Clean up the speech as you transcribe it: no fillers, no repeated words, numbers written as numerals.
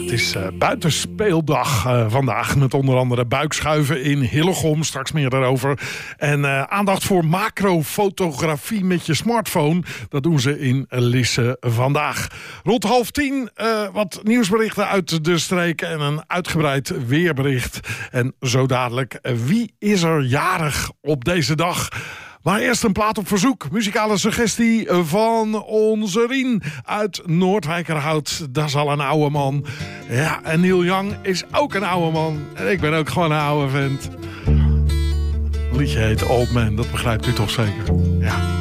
Het is buitenspeeldag vandaag met onder andere buikschuiven in Hillegom. Straks meer daarover. En aandacht voor macrofotografie met je smartphone. Dat doen ze in Lisse vandaag. Rond 9:30 wat nieuwsberichten uit de streek en een uitgebreid weerbericht. En zo dadelijk, wie is er jarig op deze dag? Maar eerst een plaat op verzoek. Muzikale suggestie van onze Rien uit Noordwijkerhout. Dat is al een oude man. Ja, en Neil Young is ook een oude man. En ik ben ook gewoon een oude vent. Het liedje heet Old Man, dat begrijpt u toch zeker? Ja.